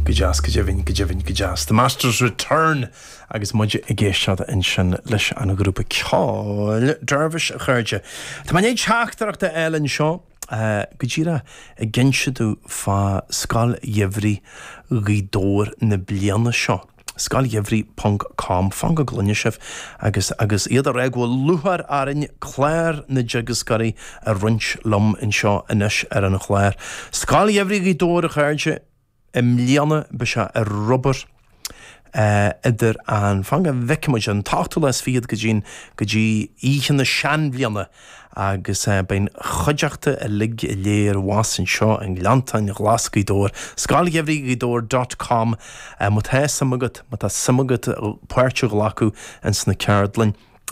Gajas, The Master's Return agus muide I géisiad in sin leis an grúpa ceáil Dervish a chuirde. Tá man éid teachtarachta Ellen seo go ddíra a ginseadú fá scal jefri ghidóir na bliana seo. Scaljefri.com fanga glunnisif agus iad a regwa luhar arin Claire na jagascari a runch lum in seo inis an Claire. Scaljefri ghidóir a chuirde Emiliana Bisha a rubber idir an fanga vecmuid an táchtúlas fiad go dí íchan na sean bliana agus bain chuideachta a lig I léir wasan seo an glantain glasgaidóir scaljefrigaidóir.com mu the samagat puirte glacu an sna Caradlin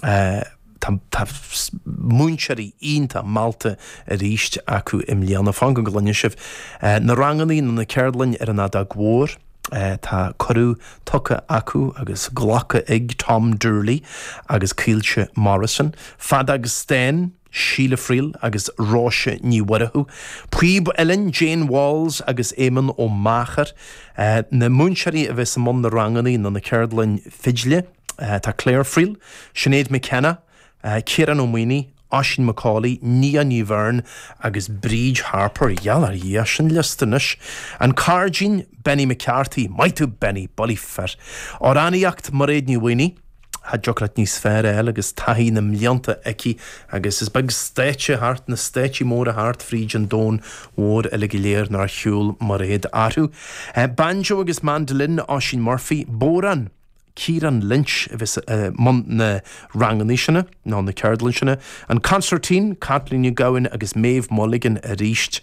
Tá múnseirí ínta Malta a ríist acu Emiliana fanga glunnisif na ranganí na Caradlin an ada gwór tá corú tucha acu agus glacha ag Tom Durley agus Cílse Morrison fad agus Stain Sheila Friel agus Róise Níwarahu Príb Ellen Jane Walls agus Éman ó Máchar na múnseirí a bheits amon na ranganí na Caradlin Fidle tá Claire Friel Sinead McKenna Kieran O'Mwini, Oisin McCauley, Nia Nivern, agus Bridge Harper, Yalar Yashin Listanis, and Carjin, Benny McCarthy, Maitu Benny, Bollyfer, Oraniacht Moraid Niwini, had Jokrat Nisfere, agus Tahi na Mlianta Eki, agus is big Stetche Hart, na Stetche Mora Hart, Frijan Don, War Elegileer, nar Hule Moraid Aru, Banjo agus Mandolin, Oisin Murphy, Boran, Kieran Lynch vis mon na ranganishana na Caradlinshana and concertine Kathleen Gowan agus Maeve Mulligan a ríist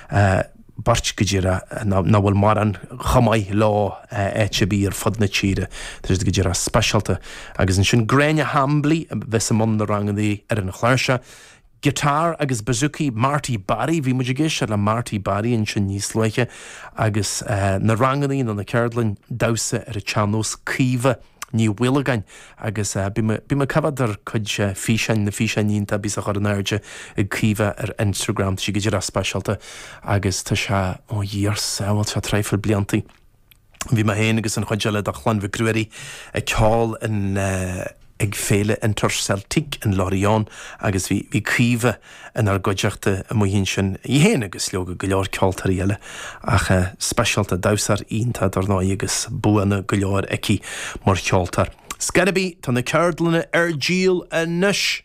Barch gajira na wal maran chamai law HB ar fod na tíre there's the gajira specialta agus in sin Grania Hambly vis mon na rangani an chláirse Guitar agus bazooki Marty Barry vi mujigéis la Marty Barry in sin níos leiche agus na ranganí na Caradlin dause a chanos Kiva ní Willigan agus bima cavadar could fishan na fishanínta bis a chonairde ag Kiva ar Instagram si gaidir a specialta agus tá se ó years sáil se treifil blianti vi ma héin agus an chuile a chlan vi crueri a ceáil in ag féle Inter-Celtic in Lorient agus vi Kiva in ar goideachta a muhín sin I héin agus leoga go leor ceoltar eile ach specialta dawsar ínta dar ná agus buana go leor eci mar ceoltar. Scarabí tá na Caradlin ar díal inis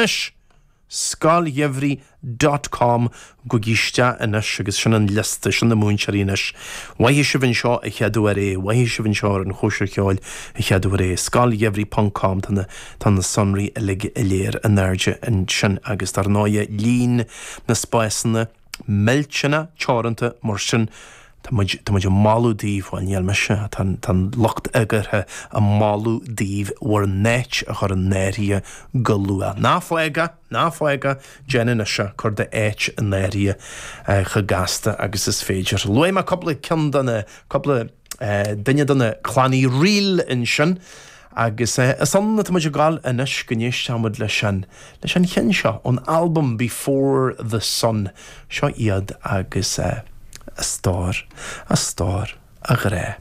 scaljefri.com go gíiste inis agus sin an liste sin na múnseirí inis waihí se bhain seo a cheadú waihí se bhain seo an chóisir ceáil a cheadú scaljefri.com tá na sonraí a lig a léir a nérde in sin agus dar náide lín na spáisanna miltena teoranta mar sin Tá muid málu díomh bhain meise tan locht agarthe a málu díomh war net a chur an néirí go lua. Ná fáige Jenna se chur de éit an néirí chugasta agus is féidir. Luim a coppla cin danna coppla duine danna chlánaí riil in sin agus is anna tá muid gáil inis go níos teamad leis an chin seo an album Before the Sun seo iad agus a star a ghra.